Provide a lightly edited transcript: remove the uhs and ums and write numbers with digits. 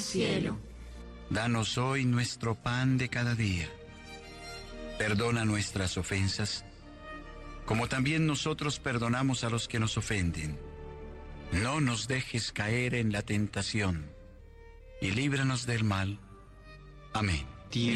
cielo. Danos hoy nuestro pan de cada día. Perdona nuestras ofensas, como también nosotros perdonamos a los que nos ofenden. No nos dejes caer en la tentación, y líbranos del mal. Amén.